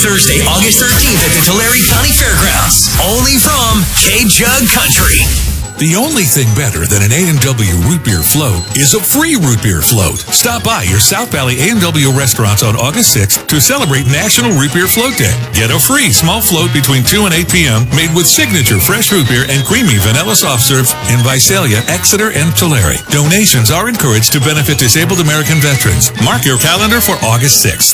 Thursday, August 13th at the Tulare County Fairgrounds. Only from K-Jug Country. The only thing better than an A&W root beer float is a free root beer float. Stop by your South Valley A&W restaurants on August 6th to celebrate National Root Beer Float Day. Get a free small float between 2 and 8 p.m. made with signature fresh root beer and creamy vanilla soft serve in Visalia, Exeter, and Tulare. Donations are encouraged to benefit disabled American veterans. Mark your calendar for August 6th.